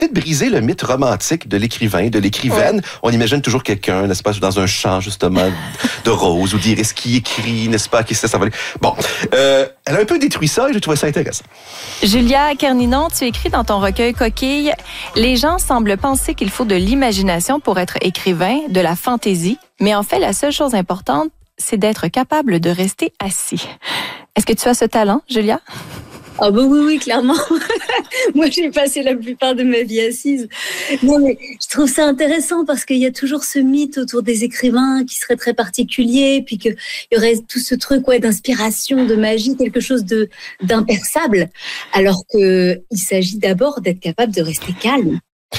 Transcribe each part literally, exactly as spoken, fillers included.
peut-être briser le mythe romantique de l'écrivain, de l'écrivaine. Ouais. On imagine toujours quelqu'un, n'est-ce pas, dans un champ, justement, de roses ou d'iris qui écrit, n'est-ce pas, qui sait ça va aller. Bon, euh, elle a un peu détruit ça et j'ai trouvé ça intéressant. Julia Kerninon, tu écris dans ton recueil Coquille, les gens semblent penser qu'il faut de l'imagination pour être écrivain, de la fantaisie, mais en fait, la seule chose importante, c'est d'être capable de rester assis. Est-ce que tu as ce talent, Julia? Ah bah oui, oui, clairement. Moi, j'ai passé la plupart de ma vie assise. Non, mais je trouve ça intéressant parce qu'il y a toujours ce mythe autour des écrivains qui serait très particulier, puis qu'il y aurait tout ce truc ouais, d'inspiration, de magie, quelque chose de d'imperçable, alors qu'il s'agit d'abord d'être capable de rester calme.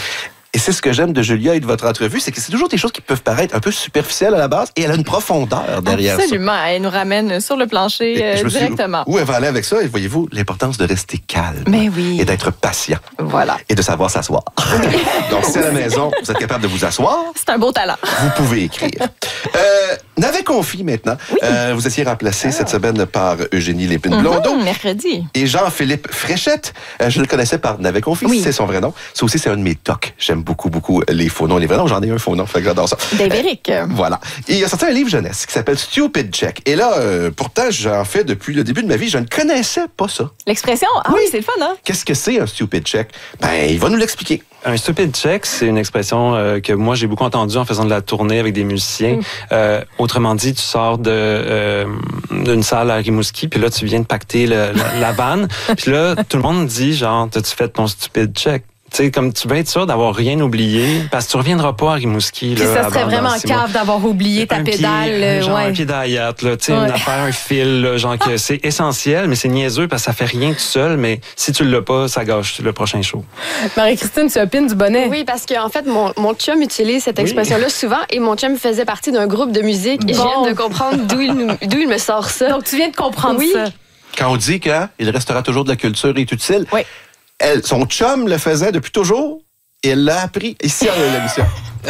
Et c'est ce que j'aime de Julia et de votre entrevue, c'est que c'est toujours des choses qui peuvent paraître un peu superficielles à la base et elle a une profondeur derrière Absolument. ça. Absolument. Elle nous ramène sur le plancher euh, directement. Où elle va aller avec ça? Et voyez-vous, l'importance de rester calme. Mais oui. Et d'être patient. Voilà. Et de savoir s'asseoir. Donc, si à la maison, vous êtes capable de vous asseoir. C'est un beau talent. Vous pouvez écrire. Euh, Navet Confi, maintenant. Oui. Euh, vous étiez remplacé ah. cette semaine par Eugénie Lépine-Blondeau. Mm-hmm, mercredi. Et Jean-Philippe Fréchette. Euh, je le connaissais par Navet Confi, oui. c'est son vrai nom. Ça aussi, c'est un de mes tocs. J'aime beaucoup, beaucoup les faux noms et les vrais noms. J'en ai un faux nom, fait que j'adore ça. Dave Eric. Euh, voilà. Et il a sorti un livre jeunesse qui s'appelle Stupid Check. Et là, euh, pourtant, j'en fais depuis le début de ma vie. Je ne connaissais pas ça. L'expression? Ah oui, oui c'est le fun, hein? Qu'est-ce que c'est un Stupid Check? Ben, il va nous l'expliquer. Un stupid check, c'est une expression euh, que moi j'ai beaucoup entendue en faisant de la tournée avec des musiciens. Mm. Euh, autrement dit, tu sors de euh, d'une salle à Rimouski, puis là tu viens de pacter le, la, la vanne, puis là tout le monde dit genre, t'as-tu fait ton stupid check? Tu sais, comme tu veux être sûr d'avoir rien oublié, parce que tu reviendras pas à Rimouski. Puis ça serait vraiment cave d'avoir oublié ta un pédale. Pied, genre ouais. un pied d'ayat, là, tu sais, ouais. une affaire, un fil, là, genre que c'est essentiel, mais c'est niaiseux parce que ça fait rien tout seul, mais si tu l'as pas, ça gâche le prochain show. Marie-Christine, tu opines du bonnet. Oui, parce qu'en fait, mon, mon chum utilise cette expression-là oui. souvent et mon chum faisait partie d'un groupe de musique et bon. je viens de comprendre d'où il, d'où il me sort ça. Donc, tu viens de comprendre oui. ça. Quand on dit qu'il restera toujours de la culture est utile, oui. elle, son chum le faisait depuis toujours. Et elle l'a appris ici à l'émission.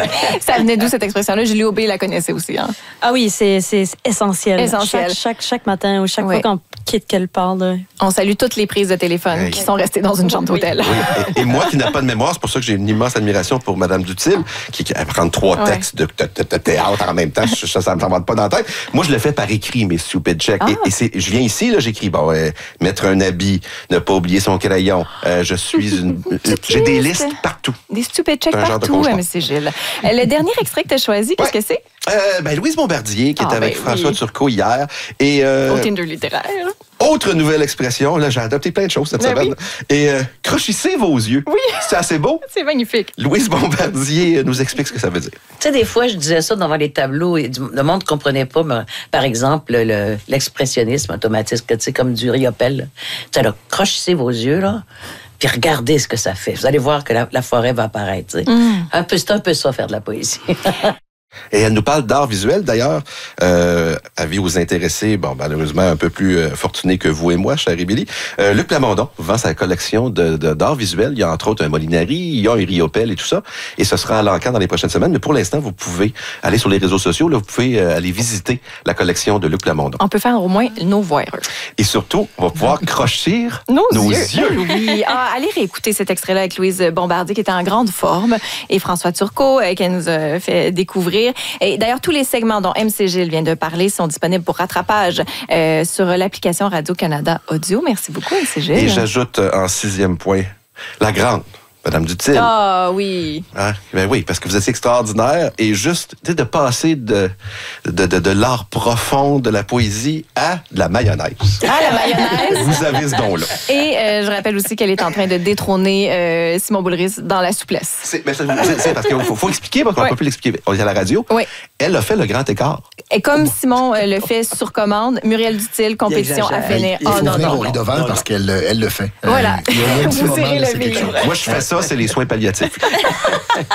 Ça venait d'où cette expression-là? Julie Aubé la connaissait aussi. Hein? Ah oui, c'est, c'est essentiel. Essentiel. Chaque, chaque, chaque matin ou chaque oui. fois qu'on quitte qu'elle parle. On salue toutes les prises de téléphone oui. qui sont restées dans une chambre d'hôtel. Oui. Et, et moi qui n'ai pas de mémoire, c'est pour ça que j'ai une immense admiration pour Mme Dutil, qui, qui prend trois ouais. textes de, de, de, de théâtre en même temps. Je, ça ne me rentre pas dans la tête. Moi, je le fais par écrit, mes stupid checks. Ah. Et, et c'est, je viens ici, là, j'écris, bon, euh, mettre un habit, ne pas oublier son crayon. Euh, je suis une... j'ai des listes partout. Des stupid checks partout, M. Gilles. Le dernier extrait que tu as choisi, qu'est-ce ouais. que c'est? Euh, ben, Louise Bombardier, qui ah, était avec ben, François oui. Turcot hier. Et, euh, au Tinder littéraire. Autre nouvelle expression, là, j'ai adopté plein de choses cette ben semaine. Oui. Et euh, crochissez vos yeux. Oui. C'est assez beau. C'est magnifique. Louise Bombardier nous explique ce que ça veut dire. Tu sais, des fois, je disais ça devant les tableaux et le monde ne comprenait pas, mais, par exemple, le, l'expressionnisme automatique, tu sais, comme du riopelle. Tu sais, là, crochissez vos yeux, là. Puis regardez ce que ça fait. Vous allez voir que la, la forêt va apparaître. Mm. Un peu, c'est un peu ça, faire de la poésie. Et elle nous parle d'art visuel, d'ailleurs. Euh, avis aux intéressés, bon, malheureusement, un peu plus euh, fortunés que vous et moi, chère Émilie. Euh, Luc Plamondon vend sa collection de, de, d'art visuel. Il y a entre autres un Molinari, il y a un Riopelle et tout ça. Et ce sera à l'Encan dans les prochaines semaines. Mais pour l'instant, vous pouvez aller sur les réseaux sociaux. Là, vous pouvez euh, aller visiter la collection de Luc Plamondon. On peut faire au moins nos voix. Et surtout, on va pouvoir crochir nos, nos yeux. yeux. Oui. Ah, allez réécouter cet extrait-là avec Louise Bombardier, qui était en grande forme, et François Turcot, euh, qui nous a fait découvrir. Et d'ailleurs, tous les segments dont M C Gilles vient de parler sont disponibles pour rattrapage euh, sur l'application Radio-Canada Audio. Merci beaucoup, M C Gilles. Et j'ajoute en sixième point, la grande Madame Dutil. Ah oui. Hein? Ben oui, parce que vous êtes extraordinaire et juste de passer de, de, de, de l'art profond de la poésie à de la mayonnaise. Ah, la mayonnaise. Vous avez ce don-là. Et euh, je rappelle aussi qu'elle est en train de détrôner euh, Simon Boulris dans la souplesse. C'est, mais c'est, c'est parce qu'il faut, faut expliquer, parce qu'on ne peut plus l'expliquer. On est à la radio. Oui. Elle a fait le grand écart. Et comme Simon euh, le fait sur commande, Muriel Dutil, compétition à finir. Il faut oh, non, venir non, au Rideval non. parce qu'elle elle le fait. Voilà. Euh, Vous serrez le c'est quelque chose. Moi, je fais ça, c'est les soins palliatifs.